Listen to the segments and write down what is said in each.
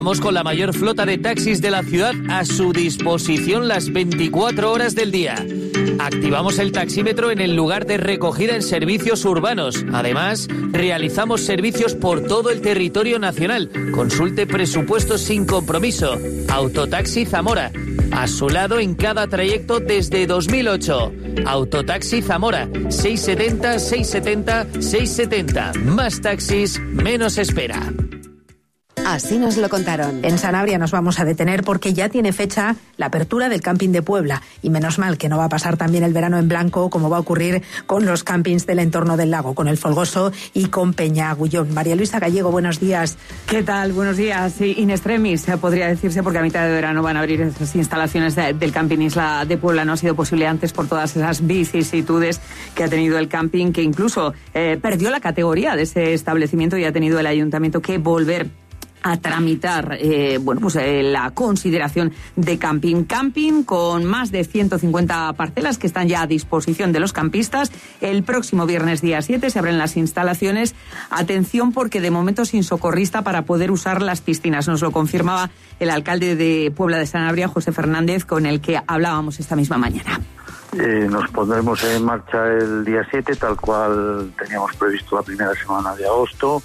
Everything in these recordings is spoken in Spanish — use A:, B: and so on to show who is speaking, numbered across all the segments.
A: Con la mayor flota de taxis de la ciudad a su disposición las 24 horas del día. Activamos el taxímetro en el lugar de recogida en servicios urbanos. Además, realizamos servicios por todo el territorio nacional. Consulte presupuestos sin compromiso. Autotaxi Zamora. A su lado en cada trayecto desde 2008. Autotaxi Zamora. 670 670 670. Más taxis, menos espera.
B: Así nos lo contaron.
C: En Sanabria nos vamos a detener porque ya tiene fecha la apertura del camping de Puebla. Y menos mal que no va a pasar también el verano en blanco como va a ocurrir con los campings del entorno del lago, con el Folgoso y con Peña Agullón. María Luisa Gallego, buenos días.
D: ¿Qué tal? Buenos días. Sí, in extremis, podría decirse, porque a mitad de verano van a abrir esas instalaciones del camping Isla de Puebla. No ha sido posible antes por todas esas vicisitudes que ha tenido el camping, que incluso perdió la categoría de ese establecimiento y ha tenido el ayuntamiento que volver a tramitar la consideración de camping. Camping con más de 150 parcelas que están ya a disposición de los campistas. El próximo viernes día 7 se abren las instalaciones. Atención, porque de momento sin socorrista para poder usar las piscinas. Nos lo confirmaba el alcalde de Puebla de Sanabria, José Fernández, con el que hablábamos esta misma mañana.
E: Nos pondremos en marcha el día 7, tal cual teníamos previsto la primera semana de agosto,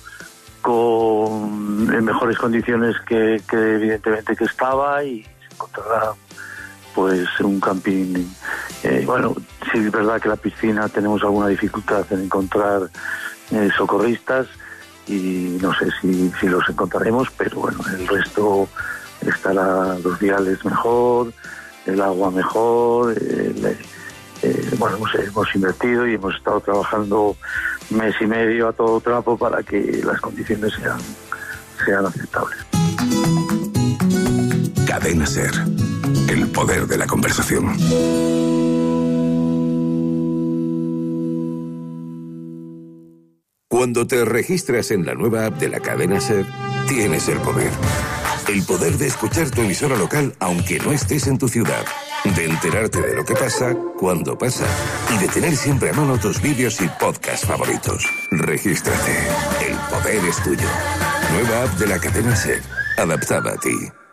E: en mejores condiciones que evidentemente que estaba, y se encontrará pues un camping. Sí es verdad que la piscina tenemos alguna dificultad en encontrar socorristas y no sé si los encontraremos, pero bueno, el resto estará, los viales mejor, el agua mejor. Hemos invertido y hemos estado trabajando mes y medio a todo trapo para que las condiciones sean aceptables.
F: Cadena SER, el poder de la conversación. Cuando te registras en la nueva app de la Cadena SER, tienes el poder. El poder de escuchar tu emisora local aunque no estés en tu ciudad. De enterarte de lo que pasa, cuando pasa. Y de tener siempre a mano tus vídeos y podcasts favoritos. Regístrate. El poder es tuyo. Nueva app de la Cadena SER. Adaptada a ti.